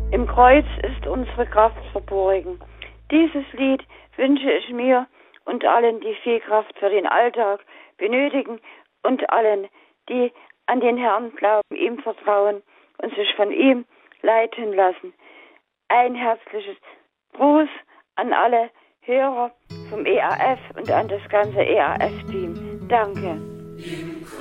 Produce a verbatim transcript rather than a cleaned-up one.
Im Kreuz ist unsere Kraft verborgen. Dieses Lied wünsche ich mir und allen, die viel Kraft für den Alltag benötigen und allen, die an den Herrn glauben, ihm vertrauen und sich von ihm leiten lassen. Ein herzliches Gruß an alle Hörer vom E A F und an das ganze E A F-Team. Danke.